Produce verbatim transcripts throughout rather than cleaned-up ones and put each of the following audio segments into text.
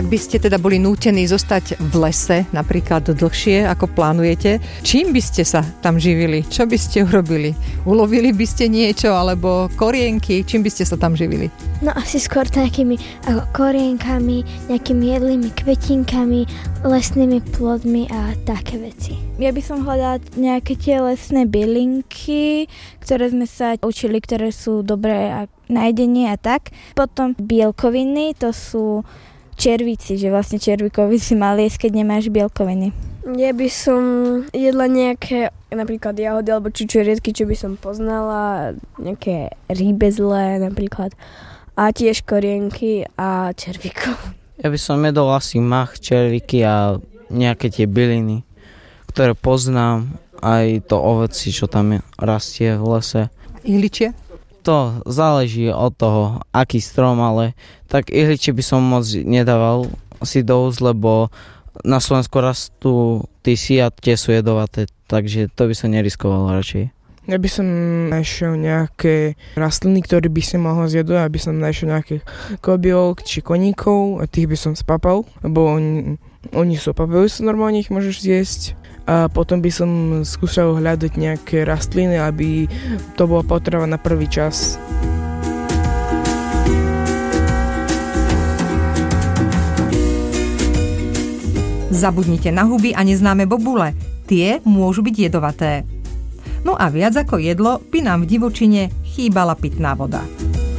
Ak by ste teda boli nútení zostať v lese napríklad dlhšie, ako plánujete, čím by ste sa tam živili? Čo by ste urobili? Ulovili by ste niečo, alebo korienky? Čím by ste sa tam živili? No asi skôr takými ako korienkami, nejakými jedlými kvetinkami, lesnými plodmi a také veci. Ja by som hľadala nejaké tie lesné bylinky, ktoré sme sa učili, ktoré sú dobré na jedenie a tak. Potom bielkoviny, to sú červíci, že vlastne červíkovi si mal jesť, keď nemáš bielkoviny. Ja by som jedla nejaké napríklad jahody alebo čučoriedky, čo by som poznala, nejaké rýbezle napríklad a tiež korienky a červíkov. Ja by som jedol asi mach, červíky a nejaké tie byliny, ktoré poznám, aj to ovoci, čo tam je, rastie v lese. Ihličie? To záleží od toho, aký strom, ale tak ihličie by som moc nedával si do úst, lebo na Slovensku rastú tisy a tie sú jedovaté, takže to by som neriskoval radšej. Ja by som našiel nejaké rastliny, ktoré by si mohol zjedať, aby som našiel nejakých kobiolk či koníkov a tých by som spapal, lebo oni, oni sú papajúce, normálne ich môžeš zjesť. A potom by som skúšal hľadať nejaké rastliny, aby to bola potrava na prvý čas. Zabudnite na huby a neznáme bobule. Tie môžu byť jedovaté. No a viac ako jedlo by nám v divočine chýbala pitná voda.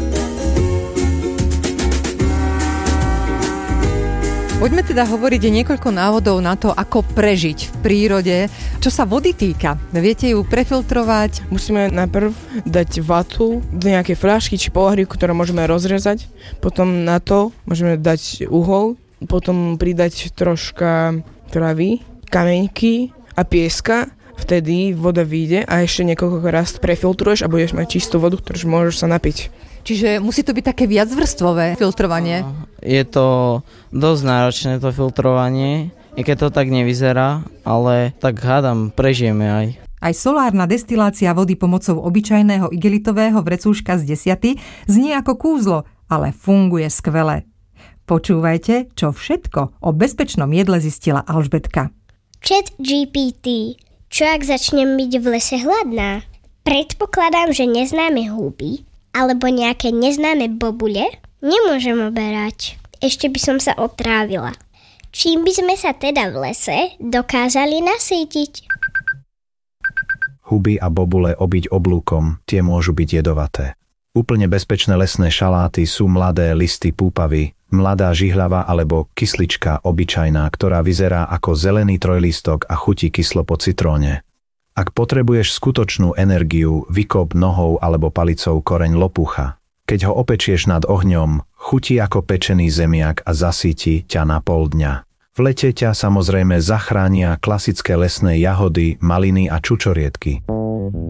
Poďme teda hovoriť niekoľko návodov na to, ako prežiť v prírode. Čo sa vody týka, viete ju prefiltrovať? Musíme najprv dať vatu do nejakej fľašky či poláhriku, ktorú môžeme rozrezať. Potom na to môžeme dať uhol, potom pridať troška travy, kameňky a pieska. Vtedy voda vyjde a ešte niekoľko raz prefiltruješ a budeš mať čistú vodu, ktorú môžeš sa napiť. Čiže musí to byť také viacvrstvové filtrovanie. Je to dosť náročné to filtrovanie, i keď to tak nevyzerá, ale tak hádam, prežijeme aj. Aj solárna destilácia vody pomocou obyčajného igelitového vrecúška z desiaty znie ako kúzlo, ale funguje skvele. Počúvajte, čo všetko o bezpečnom jedle zistila Alžbetka. Chat G P T. Čo ak začnem byť v lese hladná? Predpokladám, že neznáme huby alebo nejaké neznáme bobule nemôžem oberať. Ešte by som sa otrávila. Čím by sme sa teda v lese dokázali nasýtiť? Huby a bobule obiť oblúkom, tie môžu byť jedovaté. Úplne bezpečné lesné šaláty sú mladé listy púpavy, mladá žihľava alebo kyslička obyčajná, ktorá vyzerá ako zelený trojlístok a chutí kyslo po citróne. Ak potrebuješ skutočnú energiu, vykop nohou alebo palicou koreň lopucha. Keď ho opečieš nad ohňom, chutí ako pečený zemiak a zasíti ťa na pol dňa. V lete ťa samozrejme zachránia klasické lesné jahody, maliny a čučoriedky.